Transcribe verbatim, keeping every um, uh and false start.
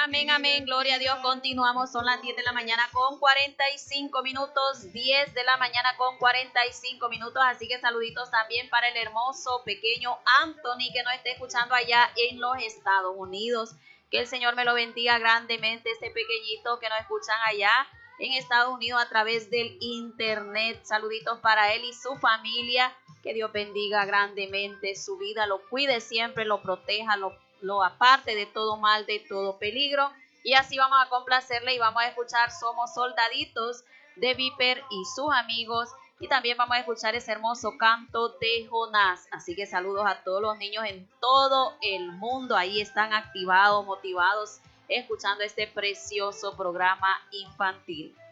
Amén, amén, gloria a Dios. Continuamos, son las diez de la mañana con cuarenta y cinco minutos, diez de la mañana con cuarenta y cinco minutos, así que saluditos también para el hermoso pequeño Anthony que nos está escuchando allá en los Estados Unidos. Que el Señor me lo bendiga grandemente, este pequeñito que nos escuchan allá en Estados Unidos a través del internet. Saluditos para él y su familia, que Dios bendiga grandemente su vida, lo cuide siempre, lo proteja, lo lo aparte de todo mal, de todo peligro. Y así vamos a complacerle y vamos a escuchar Somos Soldaditos de Viper y sus amigos, y también vamos a escuchar ese hermoso canto de Jonás. Así que saludos a todos los niños en todo el mundo, ahí están activados, motivados, escuchando este precioso programa infantil.